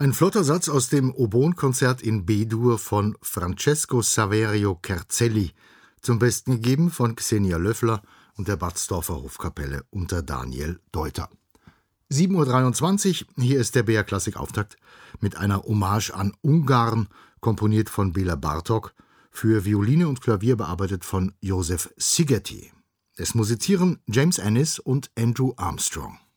Ein flotter Satz aus dem Oboenkonzert in B-Dur von Francesco Saverio Kerzelli, zum Besten gegeben von Xenia Löffler und der Batzdorfer Hofkapelle unter Daniel Deuter. 7:23 Uhr, hier ist der BR Klassik Auftakt mit einer Hommage an Ungarn, komponiert von Béla Bartók, für Violine und Klavier bearbeitet von Joseph Szigeti. Es musizieren James Ennis und Andrew Armstrong.